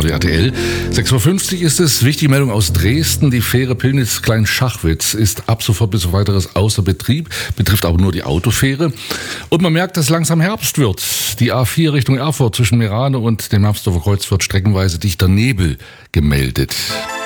zu RTL. 6.50 Uhr ist es. Wichtige Meldung aus Dresden. Die Fähre Pillnitz-Klein-Schachwitz ist ab sofort bis auf weiteres außer Betrieb. Betrifft aber nur die Autofähre. Und man merkt, dass langsam Herbst wird. Die A4 Richtung Erfurt zwischen Merane und dem Herbstdorfer Kreuz wird streckenweise dichter Nebel gemeldet.